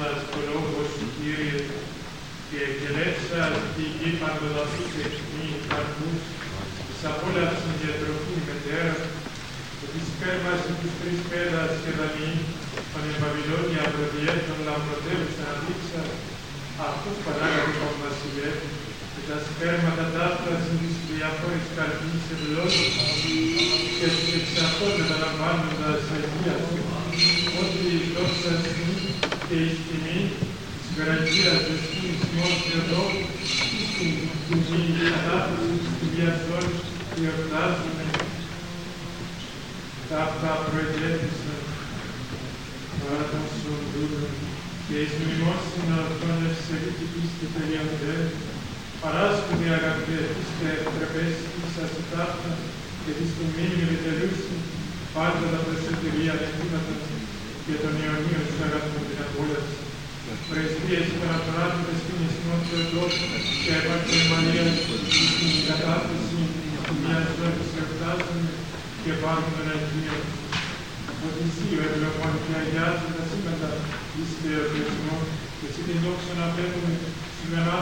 στο λόγο σου, Κύριε, και εκελέψα τη γη παντοδαφούς εχμήν καρπούς, της απόλαυσης διατροφή μετέρα, ότι σπέρμασε τους τρεις πέδας και δανείοι, πανεπαβυλώνια προδιέτων λαμπροτέρουσα αδείξα, αυτός παράγαγε τον βασιλεύ, και τα σπέρματα ταύτασαν της διαφόρης καρπής ευλόγης, και τους εξαρτώντες αναλαμβάνοντας αγία του, ότι η δόξα στιγμή και η τιμή της γραφείας δεσπίνης ημών Θεοδόρου, στην τιμή κατάθεση της Κυρίας Δόρης, εορτάζουμε τα αυτά προετέθησαν παρά των σωρδούλων και εις μνημόσυνα αυτών ευσεβήτη πίστη τελειοντέ, παράσκονται αγαπητέ πίστε ευτρεπέστης σας η ταύτα και της του μήνυ επιτελούσιν πάντα τα προσωτηρία νεκρήματα και των Ιωνίων σου αγάπητον την απόλαυση. Πρεσβείες παραπράτητες στην Ισμόν Θεοδόρ και έπαρξε Μαρία στην κατάθεση μιας δόκης εορτάζουμε και πάρουν τον Αγίον. Ότι εσύ ο ευλογών και αγιάζει τα σήματα εις θεοθεσμό και εσύ την δόξα να πέτουμε σήμερα